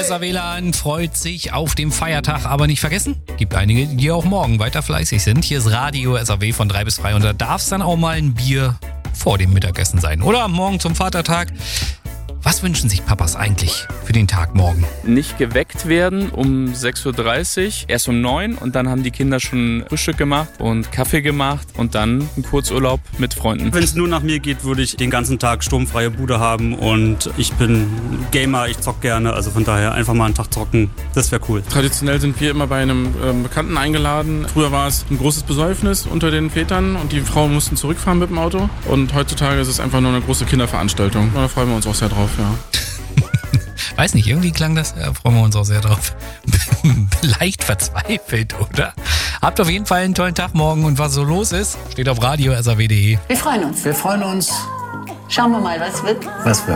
SAWland freut sich auf den Feiertag, aber nicht vergessen, gibt einige, die auch morgen weiter fleißig sind. Hier ist Radio SAW von 3 bis 3 und da darf es dann auch mal ein Bier vor dem Mittagessen sein. Oder am Morgen zum Vatertag. Was wünschen sich Papas eigentlich für den Tag morgen? Nicht geweckt werden um 6.30 Uhr, erst um 9 und dann haben die Kinder schon Frühstück gemacht und Kaffee gemacht und dann einen Kurzurlaub mit Freunden. Wenn es nur nach mir geht, würde ich den ganzen Tag sturmfreie Bude haben und ich bin Gamer, ich zock gerne, also von daher einfach mal einen Tag zocken, das wäre cool. Traditionell sind wir immer bei einem Bekannten eingeladen. Früher war es ein großes Besäufnis unter den Vätern und die Frauen mussten zurückfahren mit dem Auto und heutzutage ist es einfach nur eine große Kinderveranstaltung. Und da freuen wir uns auch sehr drauf. Ja. Weiß nicht, irgendwie klang das, freuen wir uns auch sehr drauf. Leicht verzweifelt, oder? Habt auf jeden Fall einen tollen Tag morgen und was so los ist, steht auf radio SAW.de. Wir freuen uns. Wir freuen uns. Schauen wir mal, was wird. Was wird.